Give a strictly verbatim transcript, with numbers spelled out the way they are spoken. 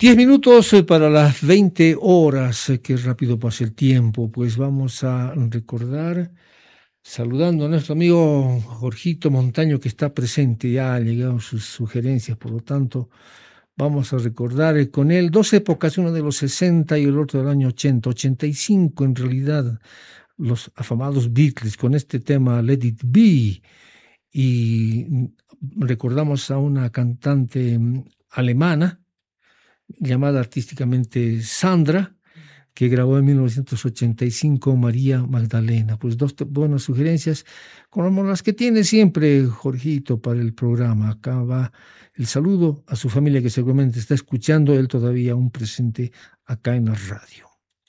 Diez minutos para las veinte horas, qué rápido pasa el tiempo. Pues vamos a recordar, saludando a nuestro amigo Jorgito Montaño, que está presente, ya ha llegado sus sugerencias, por lo tanto, vamos a recordar con él dos épocas, una de los sesenta y el otro del año ochenta, ochenta y cinco en realidad, los afamados Beatles con este tema Let It Be, y recordamos a una cantante alemana llamada artísticamente Sandra, que grabó en mil novecientos ochenta y cinco María Magdalena. Pues dos buenas sugerencias, como las que tiene siempre Jorgito para el programa. Acá va el saludo a su familia que seguramente está escuchando, él todavía aún presente acá en la radio.